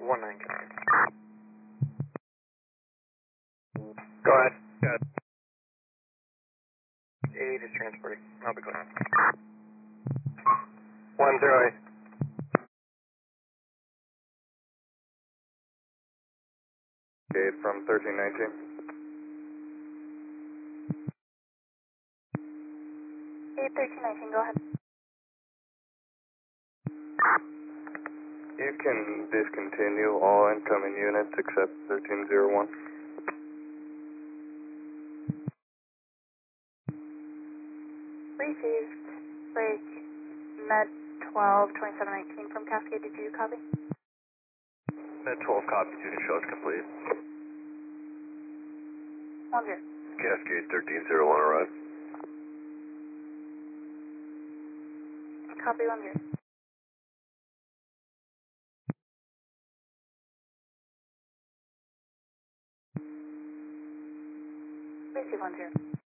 19. Go ahead. Go ahead. 8 is transporting. I'll be clear. 108. Okay, from 1319. 1319, go ahead. You can discontinue all incoming units except 1301. Received. Break Med 12, 2719 from Cascade. Did you copy? Med 12 copies, unit shows complete. 10. Cascade 1301 arrived. Copy 10. Receive 10.